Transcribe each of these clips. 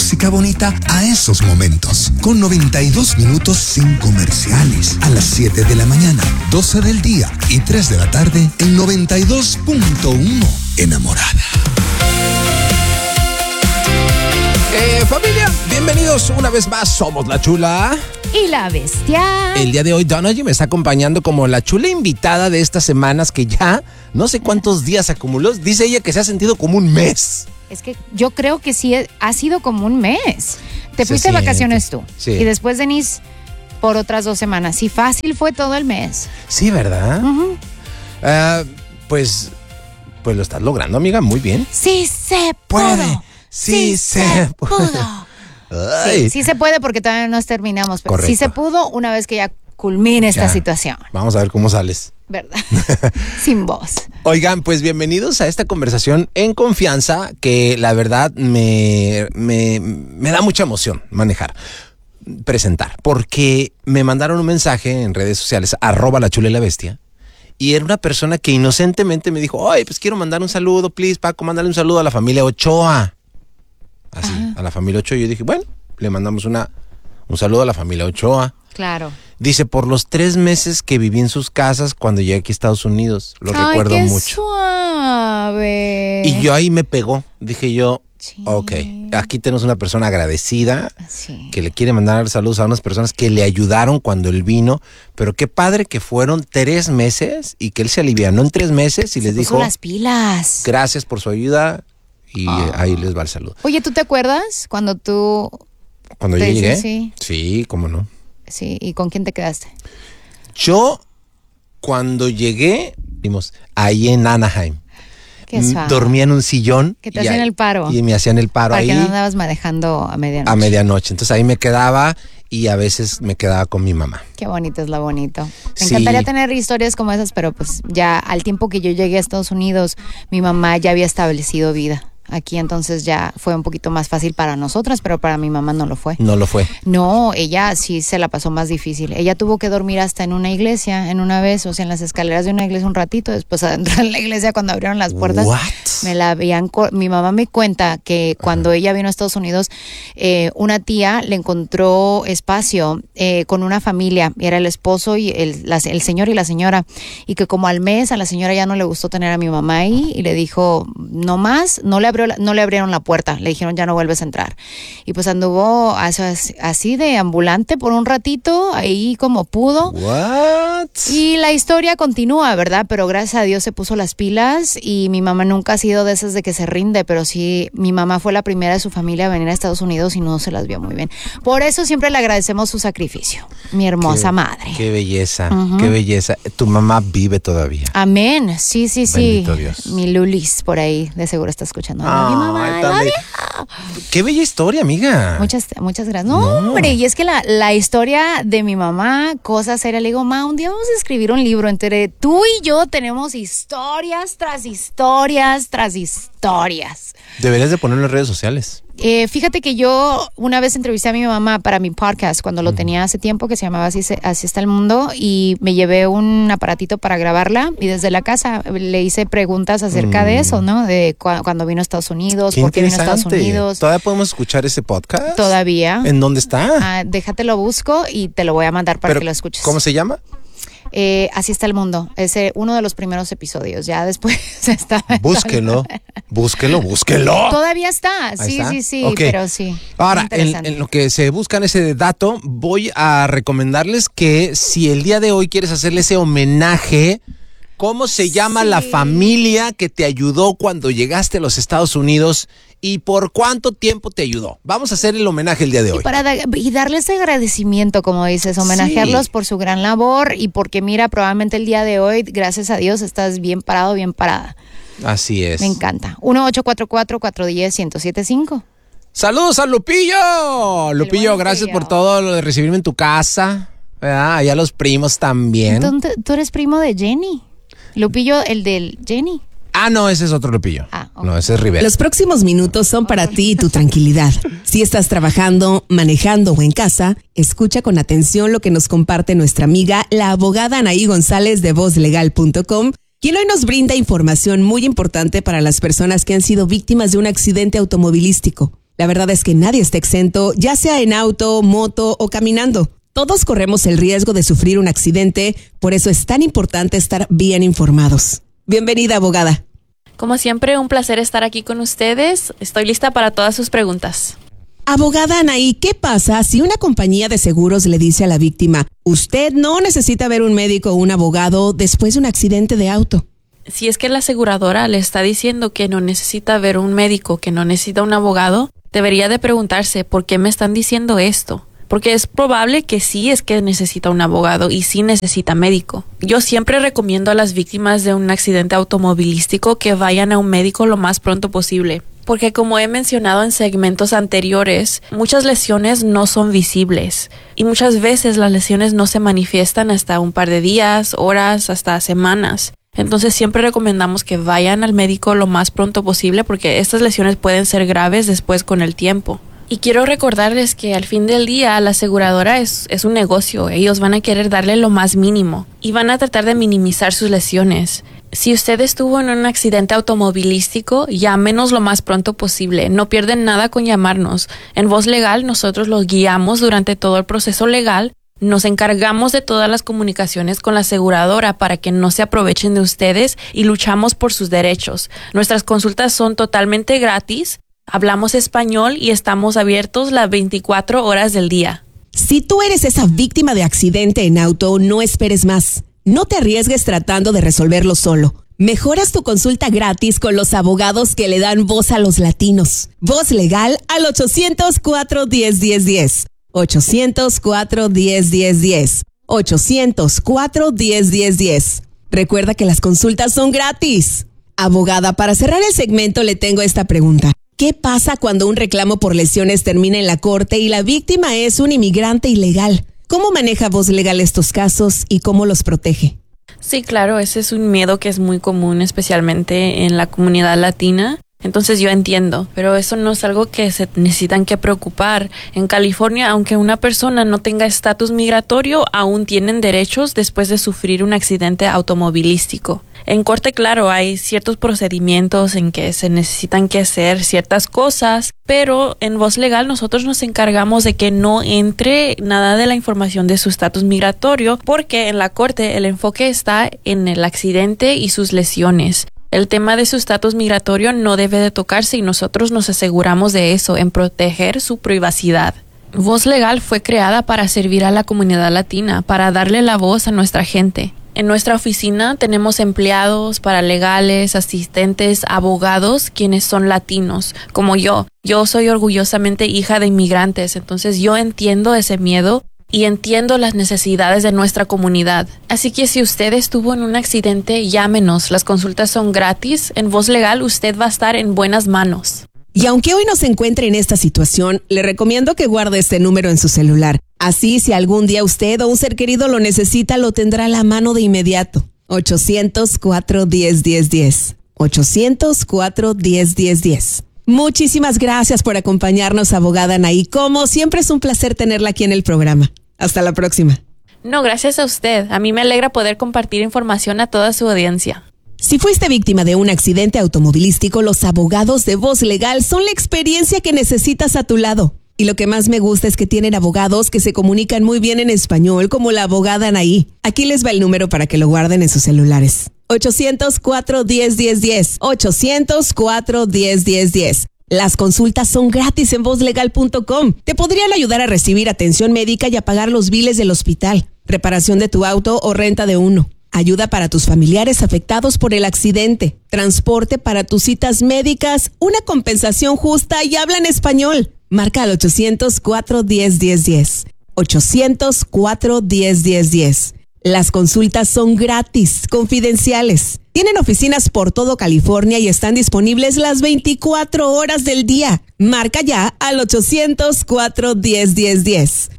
música bonita a esos momentos. Con 92 minutos sin comerciales. A las 7 de la mañana, 12 del día y 3 de la tarde en 92.1. Enamorada. Familia, bienvenidos una vez más. Somos La Chula y La Bestia. El día de hoy, Donagy me está acompañando como la chula invitada de estas semanas que ya no sé cuántos días acumuló. Dice ella que se ha sentido como un mes. Es que yo creo que sí ha sido como un mes. Te fuiste de vacaciones tú. Sí. Y después Denise por otras 2 semanas. Sí, fácil fue todo el mes. Sí, ¿verdad? Pues lo estás logrando, amiga, muy bien. Sí se pudo. Sí se pudo. Sí se puede porque todavía no terminamos. Pero correcto. Sí se pudo una vez que ya culmine esta situación. Vamos a ver cómo sales. ¿Verdad? Sin voz. Oigan, pues bienvenidos a esta conversación en confianza que la verdad me da mucha emoción presentar. Porque me mandaron un mensaje en redes sociales, @LaChulaYLaBestia. Y era una persona que inocentemente me dijo, oye, pues quiero mandar un saludo, please, Paco, mándale un saludo a la familia Ochoa. Así, a la familia Ochoa. Y yo dije, bueno, le mandamos un saludo a la familia Ochoa. Claro. Dice, por los 3 meses que viví en sus casas cuando llegué aquí a Estados Unidos. Lo recuerdo qué mucho. Suave. Y yo ahí me pegó. Dije yo, sí. Ok, aquí tenemos una persona agradecida, sí, que le quiere mandar saludos a unas personas que le ayudaron cuando él vino. Pero qué padre que fueron 3 meses y que él se alivianó en 3 meses y les dijo las pilas. Gracias por su ayuda. Y ahí les va el saludo. Oye, ¿tú te acuerdas cuando yo llegué? Sí. Sí, cómo no. Sí, ¿y con quién te quedaste? Yo, cuando llegué, vimos ahí en Anaheim. Qué suave. Dormía en un sillón. Que te hacían el paro. Y me hacían el paro para ahí. Para que no andabas manejando a medianoche. A medianoche. Entonces ahí me quedaba y a veces me quedaba con mi mamá. Qué bonito es lo bonito. Me encantaría tener historias como esas, pero pues ya al tiempo que yo llegué a Estados Unidos, mi mamá ya había establecido vida aquí, entonces ya fue un poquito más fácil para nosotras, pero para mi mamá no lo fue. No lo fue. No, ella sí se la pasó más difícil. Ella tuvo que dormir hasta en una iglesia, en una vez, o sea, en las escaleras de una iglesia un ratito, después adentro de la iglesia cuando abrieron las puertas. What? Mi mamá me cuenta que cuando ella vino a Estados Unidos, una tía le encontró espacio con una familia, y era el esposo y el señor y la señora, y que como al mes a la señora ya no le gustó tener a mi mamá ahí y le dijo, no más, no le abrieron la puerta, le dijeron ya no vuelves a entrar. Y pues anduvo así de ambulante por un ratito, ahí como pudo. What? Y la historia continúa, ¿verdad? Pero gracias a Dios se puso las pilas y mi mamá nunca ha sido de esas de que se rinde, pero sí, mi mamá fue la primera de su familia a venir a Estados Unidos y no se las vio muy bien. Por eso siempre le agradecemos su sacrificio, mi hermosa madre. Qué belleza, qué belleza. Tu mamá vive todavía. Amén, sí. Bendito Dios. Mi Lulis por ahí de seguro está escuchando. Mi mamá, qué bella historia, amiga. Muchas gracias. No, hombre, y es que la historia de mi mamá, cosa seria, le digo, ma, un día vamos a escribir un libro entre tú y yo, tenemos historias tras historias tras historias. Deberías de ponerlo en redes sociales. Fíjate que yo una vez entrevisté a mi mamá para mi podcast cuando lo tenía hace tiempo, que se llamaba Así está el mundo, y me llevé un aparatito para grabarla y desde la casa le hice preguntas acerca de eso, ¿no? De cuando vino a Estados Unidos, por qué vino a Estados Unidos. ¿Todavía podemos escuchar ese podcast? Todavía. ¿En dónde está? Déjate lo busco y te lo voy a mandar para que lo escuches. ¿Cómo se llama? Así está el mundo. Es uno de los primeros episodios. Ya después está. Búsquelo. Todavía está. Sí, okay. Pero sí. Ahora, en lo que se buscan ese dato, voy a recomendarles que si el día de hoy quieres hacerle ese homenaje, ¿cómo se llama la familia que te ayudó cuando llegaste a los Estados Unidos? ¿Y por cuánto tiempo te ayudó? Vamos a hacer el homenaje el día de hoy. Y darles agradecimiento, como dices, homenajearlos por su gran labor y porque mira, probablemente el día de hoy, gracias a Dios, estás bien parado, bien parada. Así es. Me encanta. 1-844-410-1075. Saludos a Lupillo. Lupillo, gracias por todo lo de recibirme en tu casa. ¿Verdad? Allá los primos también. Tú eres primo de Jenny. Lupillo, el del Jenny. No, ese es otro Lupillo. Okay. No, ese es Rivera. Los próximos minutos son para ti y tu tranquilidad. Si estás trabajando, manejando o en casa, escucha con atención lo que nos comparte nuestra amiga, la abogada Anaí González de VozLegal.com, quien hoy nos brinda información muy importante para las personas que han sido víctimas de un accidente automovilístico. La verdad es que nadie está exento, ya sea en auto, moto o caminando. Todos corremos el riesgo de sufrir un accidente, por eso es tan importante estar bien informados. Bienvenida, abogada. Como siempre, un placer estar aquí con ustedes. Estoy lista para todas sus preguntas. Abogada Anaí, ¿qué pasa si una compañía de seguros le dice a la víctima, usted no necesita ver un médico o un abogado después de un accidente de auto? Si es que la aseguradora le está diciendo que no necesita ver un médico, que no necesita un abogado, debería de preguntarse por qué me están diciendo esto. Porque es probable que sí es que necesita un abogado y sí necesita médico. Yo siempre recomiendo a las víctimas de un accidente automovilístico que vayan a un médico lo más pronto posible. Porque como he mencionado en segmentos anteriores, muchas lesiones no son visibles. Y muchas veces las lesiones no se manifiestan hasta un par de días, horas, hasta semanas. Entonces siempre recomendamos que vayan al médico lo más pronto posible porque estas lesiones pueden ser graves después con el tiempo. Y quiero recordarles que al fin del día la aseguradora es un negocio. Ellos van a querer darle lo más mínimo y van a tratar de minimizar sus lesiones. Si usted estuvo en un accidente automovilístico, llámenos lo más pronto posible. No pierden nada con llamarnos. En Voz Legal nosotros los guiamos durante todo el proceso legal. Nos encargamos de todas las comunicaciones con la aseguradora para que no se aprovechen de ustedes y luchamos por sus derechos. Nuestras consultas son totalmente gratis. Hablamos español y estamos abiertos las 24 horas del día. Si tú eres esa víctima de accidente en auto, no esperes más. No te arriesgues tratando de resolverlo solo. Mejoras tu consulta gratis con los abogados que le dan voz a los latinos. Voz Legal al 800-410-1010. 800-410-1010. 800-410-1010. Recuerda que las consultas son gratis. Abogada, para cerrar el segmento le tengo esta pregunta. ¿Qué pasa cuando un reclamo por lesiones termina en la corte y la víctima es un inmigrante ilegal? ¿Cómo maneja Voz Legal estos casos y cómo los protege? Sí, claro, ese es un miedo que es muy común, especialmente en la comunidad latina. Entonces yo entiendo, pero eso no es algo que se necesitan que preocupar. En California, aunque una persona no tenga estatus migratorio, aún tienen derechos después de sufrir un accidente automovilístico. En corte, claro, hay ciertos procedimientos en que se necesitan que hacer ciertas cosas, pero en Voz Legal nosotros nos encargamos de que no entre nada de la información de su estatus migratorio, porque en la corte el enfoque está en el accidente y sus lesiones. El tema de su estatus migratorio no debe de tocarse y nosotros nos aseguramos de eso, en proteger su privacidad. Voz Legal fue creada para servir a la comunidad latina, para darle la voz a nuestra gente. En nuestra oficina tenemos empleados, paralegales, asistentes, abogados, quienes son latinos, como yo. Yo soy orgullosamente hija de inmigrantes, entonces yo entiendo ese miedo y entiendo las necesidades de nuestra comunidad. Así que si usted estuvo en un accidente, llámenos. Las consultas son gratis. En Voz Legal usted va a estar en buenas manos. Y aunque hoy no se encuentre en esta situación, le recomiendo que guarde este número en su celular. Así, si algún día usted o un ser querido lo necesita, lo tendrá a la mano de inmediato. 800-410-1010. 800-410-1010. Muchísimas gracias por acompañarnos, abogada Anaí. Como siempre es un placer tenerla aquí en el programa. Hasta la próxima. No, gracias a usted. A mí me alegra poder compartir información a toda su audiencia. Si fuiste víctima de un accidente automovilístico, los abogados de Voz Legal son la experiencia que necesitas a tu lado. Y lo que más me gusta es que tienen abogados que se comunican muy bien en español, como la abogada Anaí. Aquí les va el número para que lo guarden en sus celulares. 800-410-1010. 800-410-1010. Las consultas son gratis en vozlegal.com. Te podrían ayudar a recibir atención médica y a pagar los biles del hospital, reparación de tu auto o renta de uno, ayuda para tus familiares afectados por el accidente, transporte para tus citas médicas, una compensación justa y hablan español. Marca al 800-410-1010. 800-410-1010. Las consultas son gratis, confidenciales. Tienen oficinas por todo California y están disponibles las 24 horas del día. Marca ya al 800-410-1010.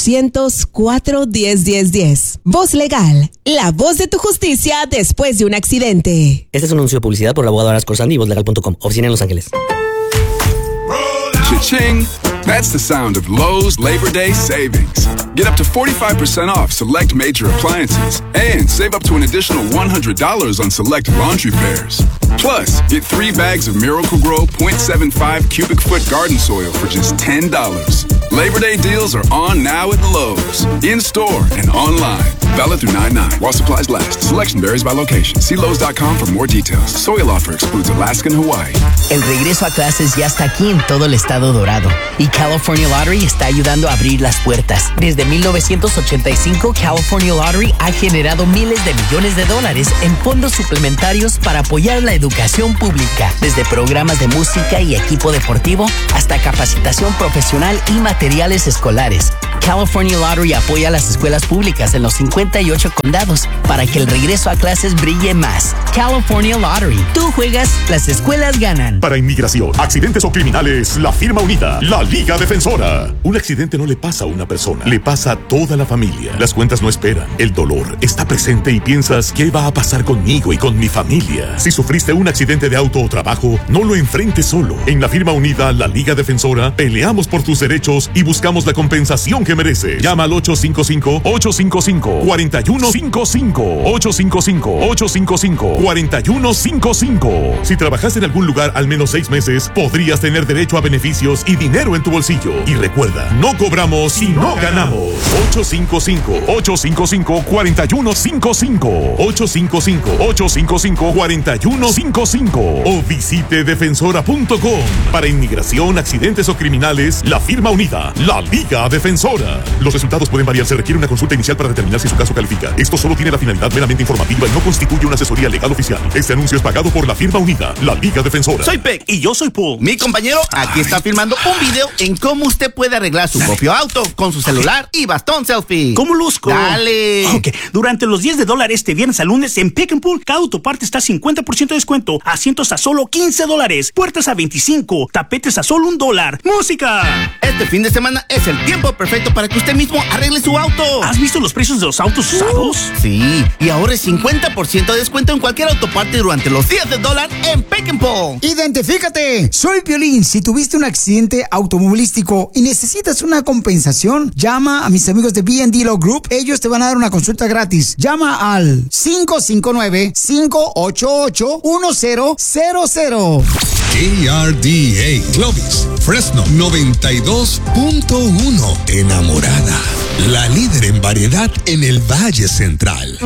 800-410-1010. Voz Legal, la voz de tu justicia después de un accidente. Este es un anuncio de publicidad por la abogada Corsandi y vozlegal.com. Oficina en Los Ángeles. Cha-ching. That's the sound of Lowe's Labor Day savings. Get up to 45% off select major appliances and save up to an additional $100 on select laundry pairs. Plus, get 3 bags of Miracle-Gro 0.75 cubic foot garden soil for just $10. Labor Day deals are on now at Lowe's, in-store and online. Valid through 9/9 while supplies last. Selection varies by location. See Lowe's.com for more details. Soil offer excludes Alaska and Hawaii. El regreso a clases ya está aquí en todo el estado dorado y California Lottery está ayudando a abrir las puertas. Desde 1985, California Lottery ha generado miles de millones de dólares en fondos suplementarios para apoyar la educación pública, desde programas de música y equipo deportivo hasta capacitación profesional y materiales escolares. California Lottery apoya a las escuelas públicas en los 58 condados para que el regreso a clases brille más. California Lottery. Tú juegas, las escuelas ganan. Para inmigración, accidentes o criminales, la firma unida, la Liga Defensora. Un accidente no le pasa a una persona, le pasa a toda la familia. Las cuentas no esperan, el dolor está presente y piensas, ¿qué va a pasar conmigo y con mi familia? Si sufriste un accidente de auto o trabajo, no lo enfrentes solo. En la firma unida, la Liga Defensora, peleamos por tus derechos y buscamos la compensación que mereces. Llama al 855-855-4155. 855-855-4155. Si trabajaste en algún lugar al menos 6 meses, podrías tener derecho a beneficios y dinero en tu bolsillo. Y recuerda, no cobramos si no ganamos. 855-855-4155. 855-855-4155. O visite defensora.com. Para inmigración, accidentes o criminales, la firma unida, la Liga Defensora. Los resultados pueden variar. Se requiere una consulta inicial para determinar si su caso califica. Esto solo tiene la finalidad meramente informativa y no constituye una asesoría legal oficial. Este anuncio es pagado por la firma unida, la Liga Defensora. Soy Peck y yo soy Paul. Mi compañero aquí está filmando un video en cómo usted puede arreglar su propio auto con su celular y bastón selfie. ¿Cómo luzco? Dale. Ok, durante los $10 este viernes al lunes en Pick and Pull, cada autoparte está 50% de descuento, asientos a solo $15, puertas a $25, tapetes a solo $1. ¡Música! Este fin de semana es el tiempo perfecto para que usted mismo arregle su auto. ¿Has visto los precios de los autos usados? Sí, y ahora es 50% de descuento en cualquier autoparte durante los $10 en Pick and Pull. ¡Identifícate! Soy Piolín. Si tuviste un accidente automovilístico y necesitas una compensación, llama a mis amigos de B&D Law Group. Ellos te van a dar una consulta gratis. Llama al 559-588-1000. KRDA Clovis, Fresno 92.1. Enamorada, la líder en variedad en el Valle Central.